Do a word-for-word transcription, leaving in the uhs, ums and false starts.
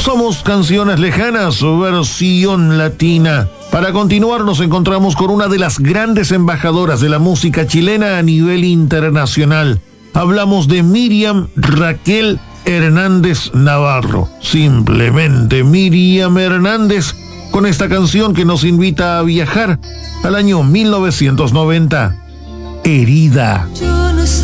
Somos Canciones Lejanas, versión latina. Para continuar nos encontramos con una de las grandes embajadoras de la música chilena a nivel internacional. Hablamos de Miriam Raquel Hernández Navarro. Simplemente Miriam Hernández, con esta canción que nos invita a viajar al año mil novecientos noventa. Herida.